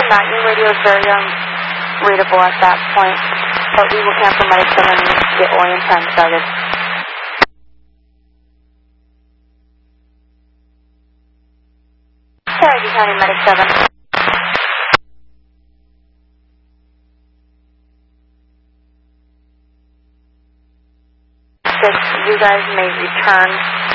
not. Your radio is very readable at that point. But we will cancel Medic 7 and get Orient time started. Sorry, County Medic 7. You guys may return